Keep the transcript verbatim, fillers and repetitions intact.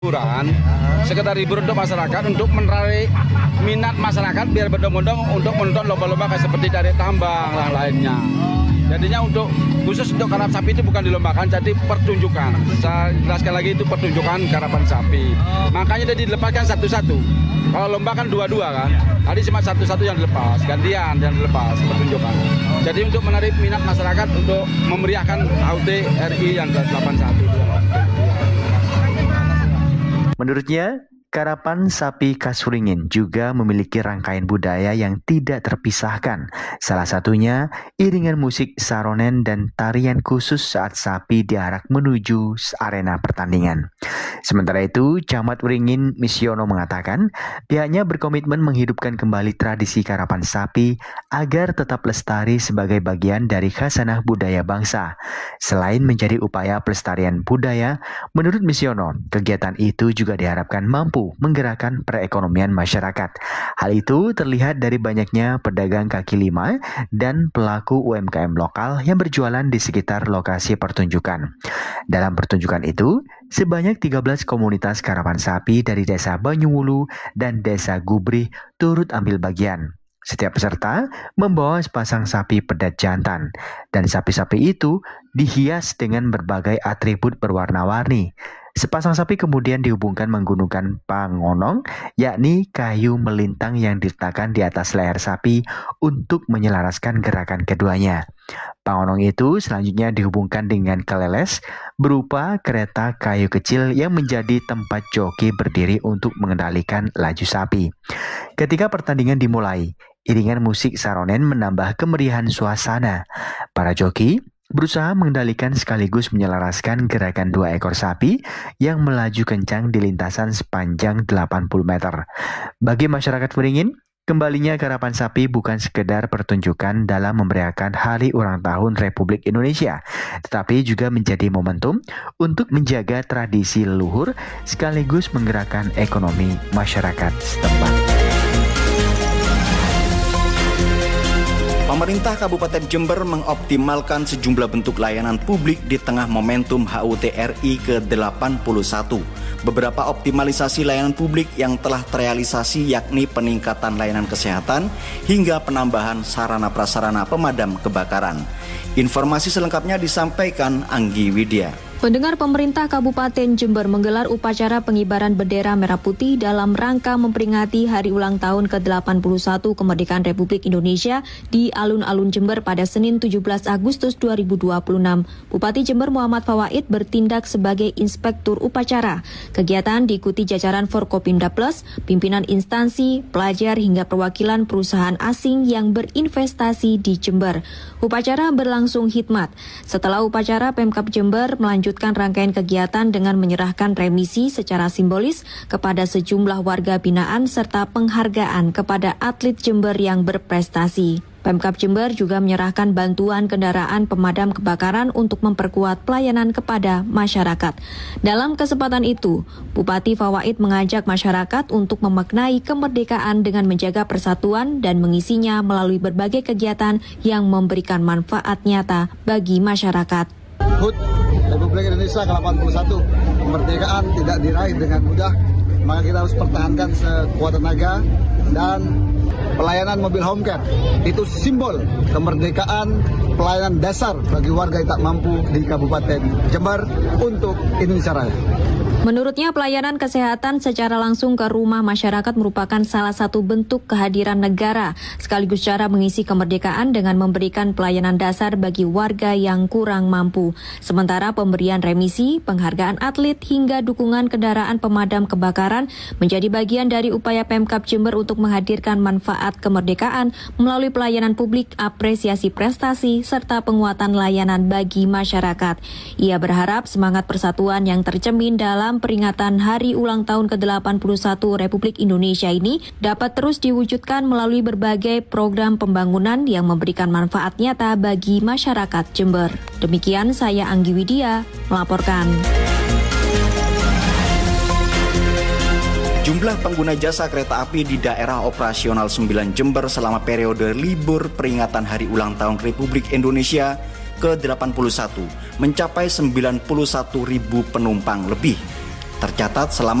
hiburan, sekedar hibur untuk masyarakat, untuk menarik minat masyarakat biar berbondong-bondong untuk menonton lomba-lomba kayak seperti dari tambang dan lainnya. Jadinya untuk khusus untuk karapan sapi itu bukan dilombakan, jadi pertunjukan. Saya jelaskan lagi itu pertunjukan karapan sapi. Makanya dia dilepaskan satu-satu. Kalau lomba kan dua-dua kan, tadi cuma satu-satu yang dilepas, gantian yang dilepas pertunjukan. Jadi untuk menarik minat masyarakat untuk memeriahkan H U T R I yang ke delapan puluh satu. Menurutnya, karapan sapi Kasuringin juga memiliki rangkaian budaya yang tidak terpisahkan. Salah satunya iringan musik saronen dan tarian khusus saat sapi diarak menuju arena pertandingan. Sementara itu, Camat Wringin Misyono mengatakan pihaknya berkomitmen menghidupkan kembali tradisi karapan sapi agar tetap lestari sebagai bagian dari khasanah budaya bangsa. Selain menjadi upaya pelestarian budaya, menurut Misyono, kegiatan itu juga diharapkan mampu menggerakkan perekonomian masyarakat. Hal itu terlihat dari banyaknya pedagang kaki lima dan pelaku U M K M lokal yang berjualan di sekitar lokasi pertunjukan. Dalam pertunjukan itu, sebanyak tiga belas komunitas karapan sapi dari Desa Banyuwulu dan Desa Gubrih turut ambil bagian. Setiap peserta membawa sepasang sapi pedat jantan, dan sapi-sapi itu dihias dengan berbagai atribut berwarna-warni. Sepasang sapi kemudian dihubungkan menggunakan pangonong, yakni kayu melintang yang diletakkan di atas leher sapi untuk menyelaraskan gerakan keduanya. Pangonong itu selanjutnya dihubungkan dengan keleles berupa kereta kayu kecil yang menjadi tempat joki berdiri untuk mengendalikan laju sapi. Ketika pertandingan dimulai, iringan musik saronen menambah kemeriahan suasana. Para joki berusaha mengendalikan sekaligus menyelaraskan gerakan dua ekor sapi yang melaju kencang di lintasan sepanjang delapan puluh meter. Bagi masyarakat Wringin, kembalinya karapan sapi bukan sekedar pertunjukan dalam memeriahkan Hari Ulang Tahun Republik Indonesia, tetapi juga menjadi momentum untuk menjaga tradisi leluhur sekaligus menggerakkan ekonomi masyarakat setempat. Pemerintah Kabupaten Jember mengoptimalkan sejumlah bentuk layanan publik di tengah momentum H U T R I ke delapan puluh satu. Beberapa optimalisasi layanan publik yang telah terrealisasi yakni peningkatan layanan kesehatan hingga penambahan sarana prasarana pemadam kebakaran. Informasi selengkapnya disampaikan Anggi Widya. Pendengar, pemerintah Kabupaten Jember menggelar upacara pengibaran bendera merah putih dalam rangka memperingati Hari Ulang Tahun ke delapan puluh satu Kemerdekaan Republik Indonesia di Alun-Alun Jember pada Senin tujuh belas Agustus dua ribu dua puluh enam. Bupati Jember Muhammad Fawaid bertindak sebagai inspektur upacara. Kegiatan diikuti jajaran Forkopimda Plus, pimpinan instansi, pelajar hingga perwakilan perusahaan asing yang berinvestasi di Jember. Upacara berlangsung hikmat. Setelah upacara, Pemkab Jember melanjutkan rangkaian kegiatan dengan menyerahkan remisi secara simbolis kepada sejumlah warga binaan serta penghargaan kepada atlet Jember yang berprestasi. Pemkab Jember juga menyerahkan bantuan kendaraan pemadam kebakaran untuk memperkuat pelayanan kepada masyarakat. Dalam kesempatan itu, Bupati Fawaid mengajak masyarakat untuk memaknai kemerdekaan dengan menjaga persatuan dan mengisinya melalui berbagai kegiatan yang memberikan manfaat nyata bagi masyarakat. H U T Republik Indonesia ke delapan puluh satu, kemerdekaan tidak diraih dengan mudah, maka kita harus pertahankan sekuat tenaga. Dan pelayanan mobil home care itu simbol kemerdekaan, pelayanan dasar bagi warga yang tak mampu di Kabupaten Jember untuk Indonesia Raya. Menurutnya, pelayanan kesehatan secara langsung ke rumah masyarakat merupakan salah satu bentuk kehadiran negara, sekaligus cara mengisi kemerdekaan dengan memberikan pelayanan dasar bagi warga yang kurang mampu. Sementara pemberian remisi, penghargaan atlet, hingga dukungan kendaraan pemadam kebakaran menjadi bagian dari upaya Pemkab Jember untuk menghadirkan manfaat kemerdekaan melalui pelayanan publik, apresiasi prestasi, serta penguatan layanan bagi masyarakat. Ia berharap semangat persatuan yang tercermin dalam peringatan Hari Ulang Tahun ke delapan puluh satu Republik Indonesia ini dapat terus diwujudkan melalui berbagai program pembangunan yang memberikan manfaat nyata bagi masyarakat Jember. Demikian saya Anggi Widya melaporkan. Jumlah pengguna jasa kereta api di daerah operasional sembilan Jember selama periode libur peringatan Hari Ulang Tahun Republik Indonesia ke delapan puluh satu mencapai sembilan puluh satu ribu penumpang lebih. Tercatat selama